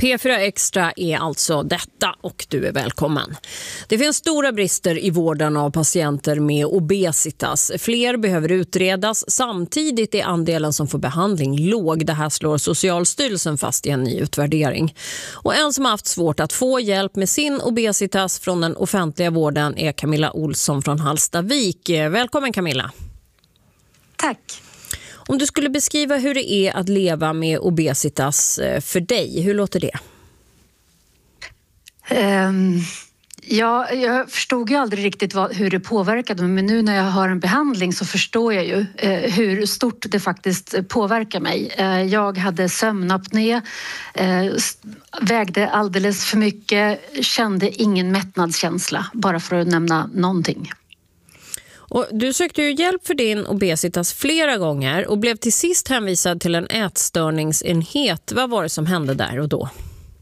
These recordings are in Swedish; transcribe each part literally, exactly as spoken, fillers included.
P fyra Extra är alltså detta och du är välkommen. Det finns stora brister i vården av patienter med obesitas. Fler behöver utredas. Samtidigt är andelen som får behandling låg. Det här slår Socialstyrelsen fast i en ny utvärdering. Och en som har haft svårt att få hjälp med sin obesitas från den offentliga vården är Camilla Olsson från Hallstavik. Välkommen Camilla. Tack. Om du skulle beskriva hur det är att leva med obesitas för dig, hur låter det? Um, ja, jag förstod ju aldrig riktigt vad, hur det påverkade mig, men nu när jag har en behandling så förstår jag ju uh, hur stort det faktiskt påverkar mig. Uh, jag hade sömnapné, uh, vägde alldeles för mycket, kände ingen mättnadskänsla, bara för att nämna någonting. Och du sökte ju hjälp för din obesitas flera gånger och blev till sist hänvisad till en ätstörningsenhet. Vad var det som hände där och då?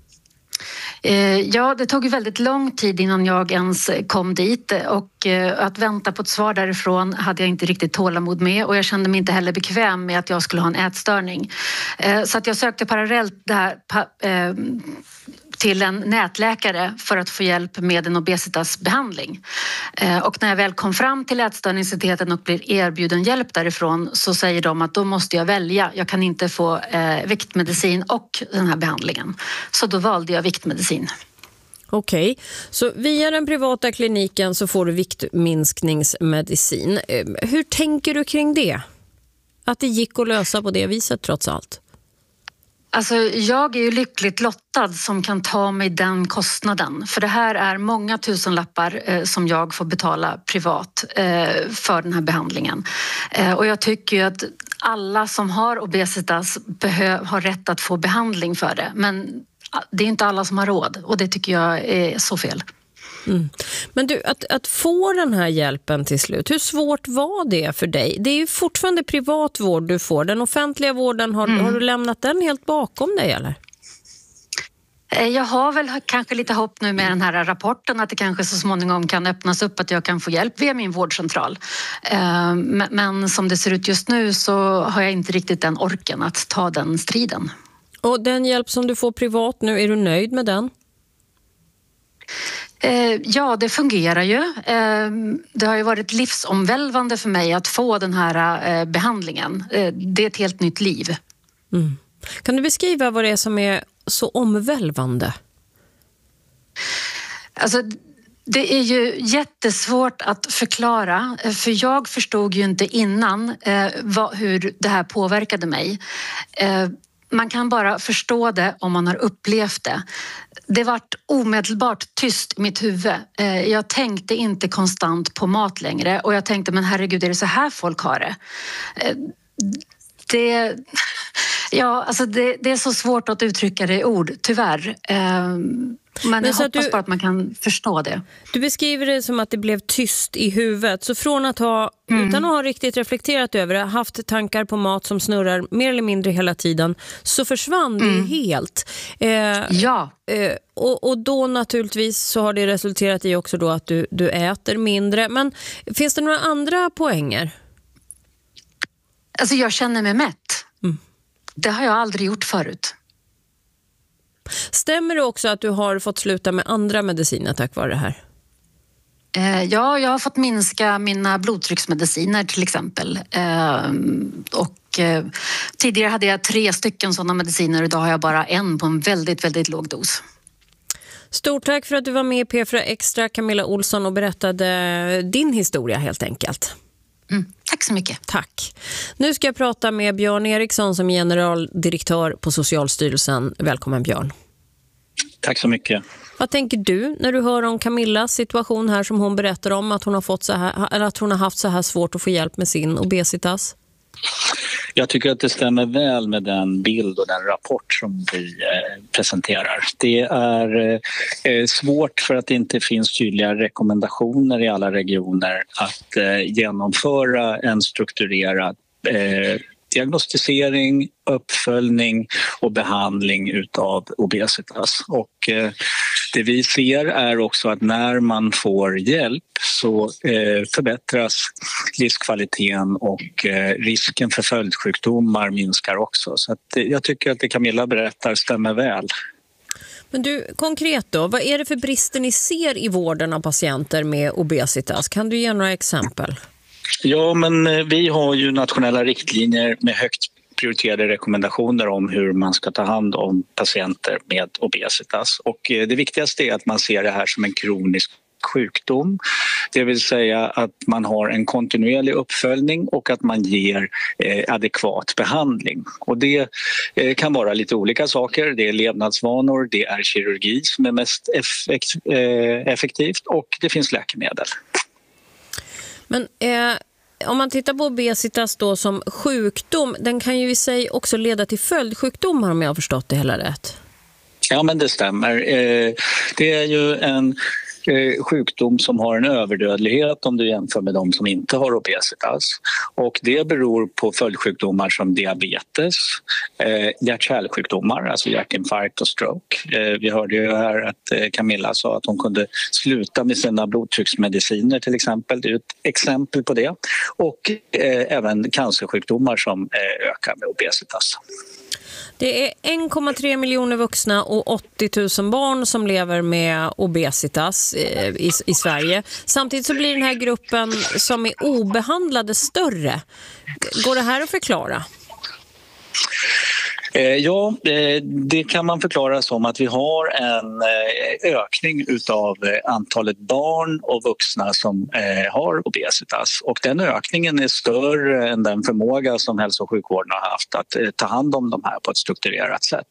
Ja, det tog väldigt lång tid innan jag ens kom dit och att vänta på ett svar därifrån hade jag inte riktigt tålamod med och jag kände mig inte heller bekväm med att jag skulle ha en ätstörning. Så att jag sökte parallellt det här till en nätläkare för att få hjälp med en obesitasbehandling. Och när jag väl kom fram till ätstörningsenheten och blir erbjuden hjälp därifrån så säger de att då måste jag välja. Jag kan inte få eh, viktmedicin och den här behandlingen. Så då valde jag viktmedicin. Okej, så via den privata kliniken så får du viktminskningsmedicin. Hur tänker du kring det? Att det gick att lösa på det viset trots allt? Alltså, jag är ju lyckligt lottad som kan ta mig den kostnaden. För det här är många tusenlappar eh, som jag får betala privat eh, för den här behandlingen. Eh, och jag tycker ju att alla som har obesitas behö- har rätt att få behandling för det. Men det är inte alla som har råd och det tycker jag är så fel. Mm. Men du, att, att få den här hjälpen till slut, hur svårt var det för dig? Det är ju fortfarande privat vård du får. Den offentliga vården, har, mm. har du lämnat den helt bakom dig eller? Jag har väl kanske lite hopp nu med den här rapporten att det kanske så småningom kan öppnas upp att jag kan få hjälp via min vårdcentral. Men som det ser ut just nu så har jag inte riktigt den orken att ta den striden. Och den hjälp som du får privat nu, är du nöjd med den? Ja, det fungerar ju. Det har ju varit livsomvälvande för mig att få den här behandlingen. Det är ett helt nytt liv. Mm. Kan du beskriva vad det är som är så omvälvande? Alltså, det är ju jättesvårt att förklara. För jag förstod ju inte innan hur det här påverkade mig. Man kan bara förstå det om man har upplevt det. Det vart omedelbart tyst i mitt huvud. Jag tänkte inte konstant på mat längre. Och jag tänkte, men herregud, är det så här folk har det? Det, ja, alltså det, det är så svårt att uttrycka det i ord, tyvärr. Men, men jag hoppas du, bara att man kan förstå det. Du beskriver det som att det blev tyst i huvudet. Så från att ha, mm. utan att ha riktigt reflekterat över det, haft tankar på mat som snurrar mer eller mindre hela tiden, så försvann det mm. helt. Eh, ja. Eh, och, och då naturligtvis så har det resulterat i också då att du, du äter mindre. Men finns det några andra poänger? Alltså jag känner mig mätt. Mm. Det har jag aldrig gjort förut. Stämmer det också att du har fått sluta med andra mediciner tack vare det här? Eh, ja, jag har fått minska mina blodtrycksmediciner till exempel. Eh, och eh, tidigare hade jag tre stycken sådana mediciner och idag har jag bara en på en väldigt, väldigt låg dos. Stort tack för att du var med i P fyra Extra, Camilla Olsson, och berättade din historia helt enkelt. Mm, tack så mycket. Tack. Nu ska jag prata med Björn Eriksson som är generaldirektör på Socialstyrelsen. Välkommen Björn. Tack så mycket. Vad tänker du när du hör om Camillas situation här som hon berättar om, att hon har fått så här, eller att hon har haft så här svårt att få hjälp med sin obesitas? Jag tycker att det stämmer väl med den bild och den rapport som vi eh, presenterar. Det är eh, svårt för att det inte finns tydliga rekommendationer i alla regioner att eh, genomföra en strukturerad eh, diagnostisering, uppföljning och behandling utav obesitas. Och eh, det vi ser är också att när man får hjälp så eh, förbättras livskvaliteten och eh, risken för följdsjukdomar minskar också. Så att, eh, jag tycker att det Camilla berättar stämmer väl. Men du, konkret då, vad är det för brister ni ser i vården av patienter med obesitas? Kan du ge några exempel? Ja, men vi har ju nationella riktlinjer med högt prioriterade rekommendationer om hur man ska ta hand om patienter med obesitas. Och det viktigaste är att man ser det här som en kronisk sjukdom. Det vill säga att man har en kontinuerlig uppföljning och att man ger eh, adekvat behandling. Och det eh, kan vara lite olika saker. Det är levnadsvanor, det är kirurgi som är mest effekt, eh, effektivt och det finns läkemedel. Men eh, om man tittar på obesitas då som sjukdom, den kan ju i sig också leda till följdsjukdomar om jag har förstått det hela rätt. Ja, men det stämmer. Eh, det är ju en sjukdom som har en överdödlighet om du jämför med de som inte har obesitas. Och det beror på följdsjukdomar som diabetes, eh, hjärt-kärlsjukdomar, alltså hjärtinfarkt och stroke. Eh, vi hörde ju här att eh, Camilla sa att hon kunde sluta med sina blodtrycksmediciner till exempel. Det är ett exempel på det. Och eh, även cancersjukdomar som eh, ökar med obesitas. Det är en komma tre miljoner vuxna och åttio tusen barn som lever med obesitas i, i Sverige. Samtidigt så blir den här gruppen som är obehandlade större. Går det här att förklara? Ja, det kan man förklara som att vi har en ökning utav antalet barn och vuxna som har obesitas. Och den ökningen är större än den förmåga som hälso- och sjukvården har haft att ta hand om de här på ett strukturerat sätt.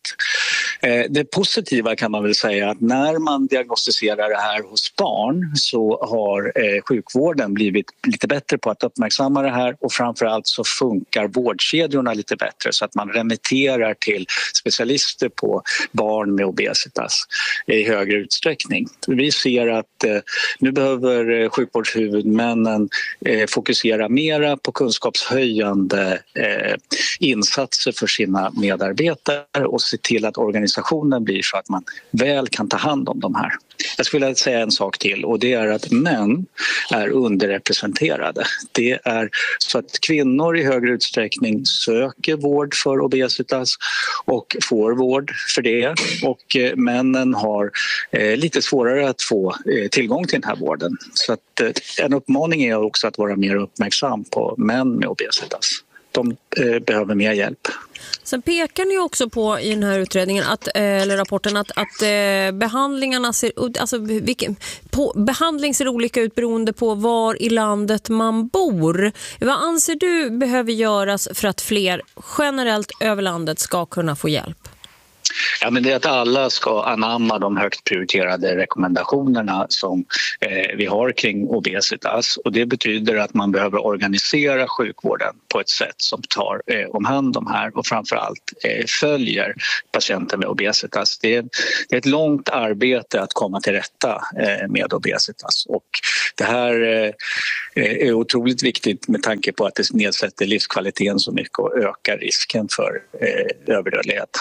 Det positiva kan man väl säga att när man diagnostiserar det här hos barn så har sjukvården blivit lite bättre på att uppmärksamma det här och framförallt så funkar vårdkedjorna lite bättre så att man remitterar till specialister på barn med obesitas i högre utsträckning. Vi ser att eh, nu behöver sjukvårdshuvudmännen eh, fokusera mera på kunskapshöjande eh, insatser för sina medarbetare och se till att organisationen blir så att man väl kan ta hand om de här. Jag skulle vilja säga en sak till och det är att män är underrepresenterade. Det är så att kvinnor i högre utsträckning söker vård för obesitas och får vård för det och eh, männen har eh, lite svårare att få eh, tillgång till den här vården. Så att, eh, en uppmaning är också att vara mer uppmärksam på män med obesitas. De eh, behöver mer hjälp. Sen pekar ni också på i den här utredningen att, eller rapporten att, att eh, behandlingarna ser, alltså, vilken, på, behandling ser olika ut beroende på var i landet man bor. Vad anser du behöver göras för att fler generellt över landet ska kunna få hjälp? Ja, men det är att alla ska anamma de högt prioriterade rekommendationerna som eh, vi har kring obesitas och det betyder att man behöver organisera sjukvården på ett sätt som tar eh, om hand de här och framförallt eh, följer patienter med obesitas. Det är, det är ett långt arbete att komma till rätta eh, med obesitas och det här eh, är otroligt viktigt med tanke på att det nedsätter livskvaliteten så mycket och ökar risken för eh, överdödlighet.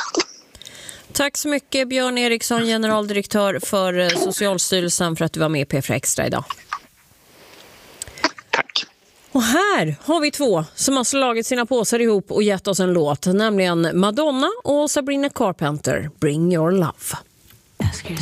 Tack så mycket Björn Eriksson, generaldirektör för Socialstyrelsen för att du var med i P fyra Extra idag. Tack. Och här har vi två som har slagit sina påsar ihop och gett oss en låt, nämligen Madonna och Sabrina Carpenter, Bring Your Love.